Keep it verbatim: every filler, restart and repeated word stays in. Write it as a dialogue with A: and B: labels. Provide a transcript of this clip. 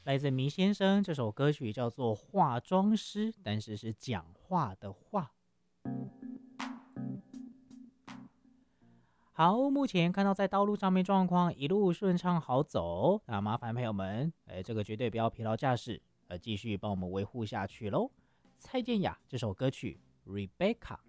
A: 来自迷先生，这首歌曲叫做《化妆师》，但是是讲话的话。好，目前看到在道路上面状况一路顺畅好走，那麻烦朋友们，哎，这个绝对不要疲劳驾驶，呃，继续帮我们维护下去喽。蔡健雅这首歌曲《Rebecca》。